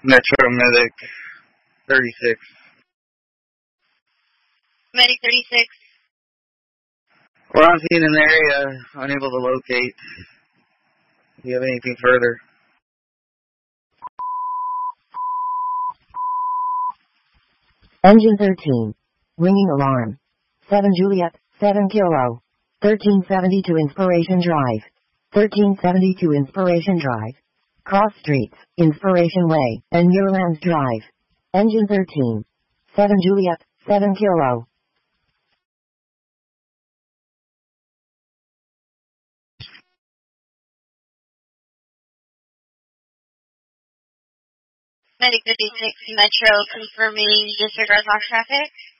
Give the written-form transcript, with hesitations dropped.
Metro Medic 36. Medic 36. We're on scene in the area, unable to locate. Do you have anything further? Engine 13. Ringing alarm. 7 Juliet, 7 Kilo. 1372 Inspiration Drive. 1372 Inspiration Drive. Cross Streets, Inspiration Way, and Muirlands Drive. Engine 13. 7 Juliet, 7 Kilo. Medic 56 Metro confirming disregard lock traffic.